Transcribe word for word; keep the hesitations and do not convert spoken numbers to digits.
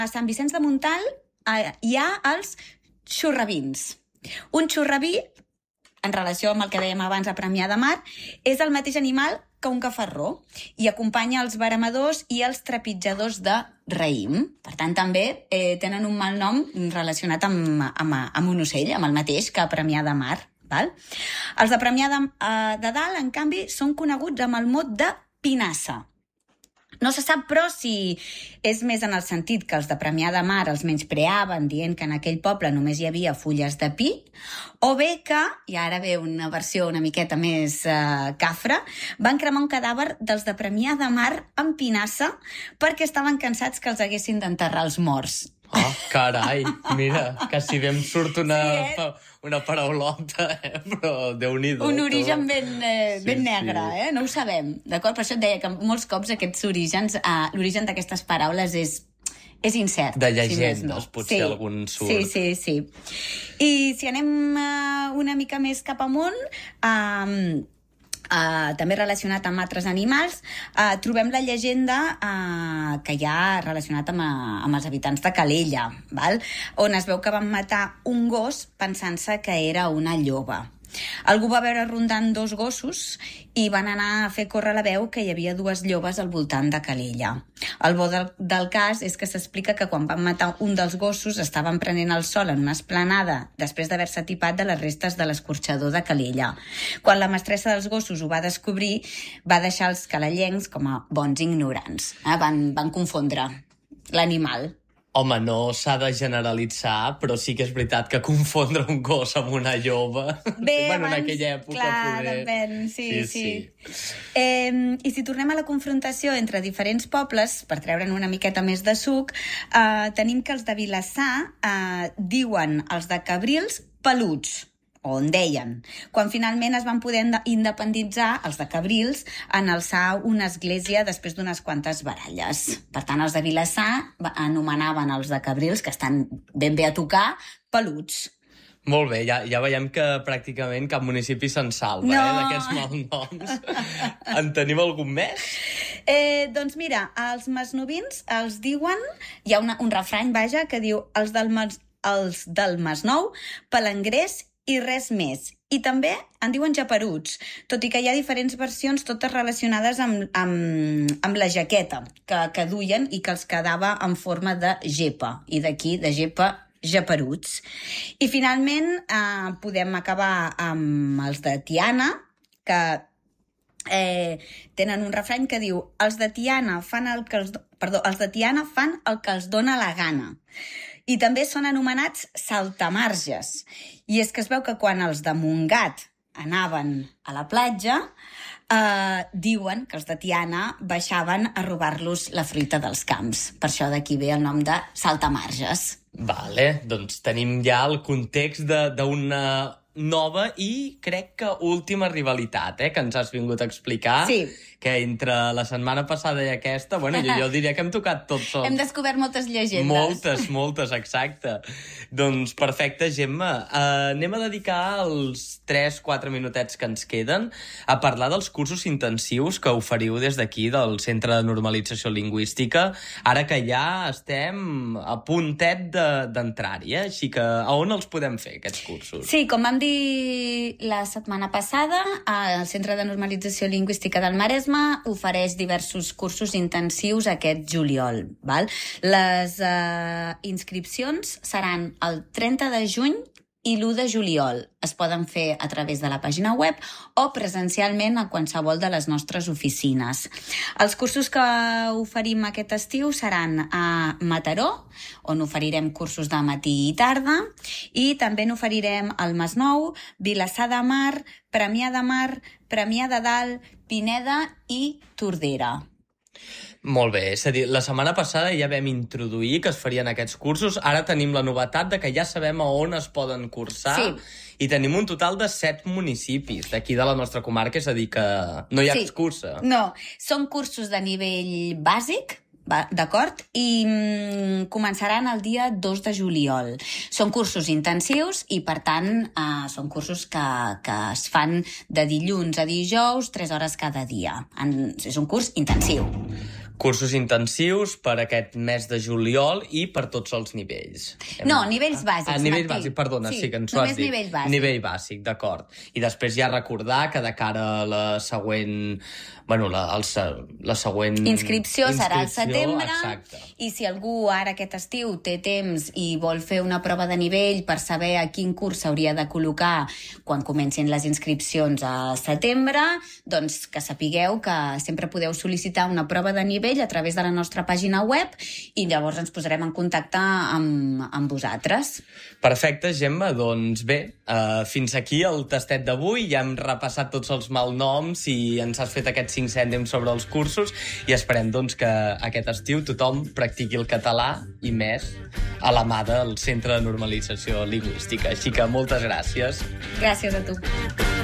A Sant Vicenç de Montalt eh, hi ha els xurravins. Un xurraví, en relació amb el que dèiem abans a Premià de Mar, és el mateix animal que un gafarró i acompanya els veremadors i els trepitjadors de raïm. Per tant, també eh, tenen un mal nom relacionat amb, amb, amb un ocell, amb el mateix que a Premià de Mar. Val? Els de Premià de, eh, de Dalt, en canvi, són coneguts amb el mot de pinassa. No se sap, però, si és més en el sentit que els de Premià de Mar els menyspreaven dient que en aquell poble només hi havia fulles de pi, o bé que, i ara ve una versió una miqueta més eh, cafra, van cremar un cadàver dels de Premià de Mar amb pinassa perquè estaven cansats que els haguessin d'enterrar els morts. Ah, carai, mira, quasi bé em surt una, sí, eh? una paraulota, eh? Però Déu-n'hi-do. Un origen ben, eh, sí, ben negre, sí. eh? No ho sabem, d'acord? Per això et deia que molts cops aquests orígens, eh, l'origen d'aquestes paraules és, és incert. De llegendes, si no. potser sí, algun surt. Sí, sí, sí. I si anem uh, una mica més cap amunt, uh, Uh, també relacionat amb altres animals, uh, trobem la llegenda uh, que hi ha relacionat amb, uh, amb els habitants de Calella, val? On es veu que van matar un gos pensant-se que era una lloba. Algú va veure rondant dos gossos i van anar a fer córrer la veu que hi havia dues llobes al voltant de Calella. El bo del, del cas és que s'explica que quan van matar un dels gossos estaven prenent el sol en una esplanada després d'haver-se tipat de les restes de l'escorxador de Calella. Quan la mestressa dels gossos ho va descobrir, va deixar els calellencs com a bons ignorants. Eh? Van, van confondre l'animal. Home, no s'ha de generalitzar, però sí que és veritat que confondre un gos amb una lloba... Bé, bueno, abans, en aquella època, clar, poder... depèn, sí, sí. sí. sí. Eh, I si tornem a la confrontació entre diferents pobles, per treure'n una miqueta més de suc, eh, tenim que els de Vilassar eh, diuen els de Cabrils peluts, o en deien. Quan finalment es van poder independitzar, els de Cabrils, en alçar una església després d'unes quantes baralles. Per tant, els de Vilassar anomenaven els de Cabrils, que estan ben bé a tocar, peluts. Molt bé, ja, ja veiem que pràcticament cap municipi se'n salva, no. eh, d'aquests malnoms. En tenim algun més? Eh, doncs mira, els masnovins els diuen, hi ha una, un refrany, vaja, que diu els del, mas, els del Masnou, palangrers i res més. I també en diuen japeruts, tot i que hi ha diferents versions totes relacionades amb, amb, amb la jaqueta que, que duien i que els quedava en forma de gepa. I d'aquí, de gepa, japeruts. I finalment eh, podem acabar amb els de Tiana, que eh, tenen un refrany que diu els de Tiana fan el que els, perdó, els de Tiana fan el que els dona la gana. I també són anomenats saltamarges. I és que es veu que quan els de Montgat anaven a la platja, eh, diuen que els de Tiana baixaven a robar-los la fruita dels camps. Per això d'aquí ve el nom de saltamarges. Vale, doncs tenim ja el context d'una nova i crec que última rivalitat, eh, que ens has vingut a explicar. Sí. Que entre la setmana passada i aquesta, bueno, jo, jo diria que hem tocat tots els... Hem descobert moltes llegendes. Moltes, moltes, exacte. Doncs perfecte, Gemma. Uh, anem a dedicar els tres quatre minutets que ens queden a parlar dels cursos intensius que oferiu des d'aquí, del Centre de Normalització Lingüística, ara que ja estem a puntet d'entrar-hi, eh? Així que a on els podem fer, aquests cursos? Sí, com vam dir la setmana passada, el Centre de Normalització Lingüística del Maresme ofereix diversos cursos intensius aquest juliol. Val? Les eh, inscripcions seran el trenta de juny i l'u de juliol. Es poden fer a través de la pàgina web o presencialment a qualsevol de les nostres oficines. Els cursos que oferim aquest estiu seran a Mataró, on oferirem cursos de matí i tarda, i també n'oferirem al Masnou, Vilassar de Mar, Premià de Mar, Premià de Dalt, Pineda i Tordera. Molt bé, és a dir, la setmana passada ja vam introduir que es farien aquests cursos, ara tenim la novetat de que ja sabem a on es poden cursar, sí. I tenim un total de set municipis d'aquí de la nostra comarca, és a dir, que no hi ha sí. excusa. No, són cursos de nivell bàsic, d'acord? I mm, començaran el dia dos de juliol. Són cursos intensius i, per tant, eh, són cursos que, que es fan de dilluns a dijous, tres hores cada dia. En, és un curs intensiu. Cursos intensius per aquest mes de juliol i per tots els nivells. No, nivells bàsics, Ah, nivell Martí. bàsic, perdona, sí, Sí, que ens ho has només dit. nivell bàsic. Nivell bàsic, d'acord. I després ja recordar que de cara a la següent... Bueno, la, el, se- la següent... Inscripció serà al inscripció, setembre, Exacte. i si algú ara aquest estiu té temps i vol fer una prova de nivell per saber a quin curs s'hauria de col·locar quan comencin les inscripcions a setembre, doncs que sapigueu que sempre podeu sol·licitar una prova de nivell a través de la nostra pàgina web i llavors ens posarem en contacte amb, amb vosaltres. Perfecte, Gemma. Doncs bé, uh, fins aquí el tastet d'avui. Ja hem repassat tots els malnoms i ens has fet aquests cinc cèntims sobre els cursos i esperem doncs, que aquest estiu tothom practiqui el català i més a la mà del Centre de Normalització Lingüística. Així que moltes gràcies. Gràcies a tu.